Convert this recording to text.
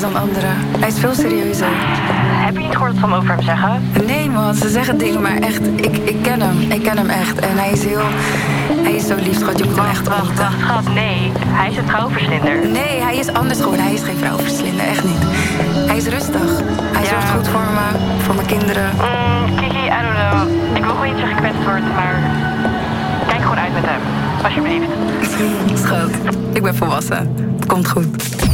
dan anderen. Hij is veel serieuzer. Heb je niet gehoord wat ze allemaal over hem zeggen? Nee man, ze zeggen dingen, maar echt, ik ken hem. Ik ken hem echt. En hij is zo lief, schat. Je moet hem echt ontmoeten. Wacht, schat, nee. Hij is een vrouwverslinder. Nee, hij is anders gewoon. Hij is geen vrouwverslinder, echt niet. Hij is rustig. Hij zorgt goed voor mijn kinderen. Kiki, I don't know. Ik wil gewoon niet zeggen gekwetst worden, maar... Kijk gewoon uit met hem. Alsjeblieft. Schat, ik ben volwassen. Het komt goed.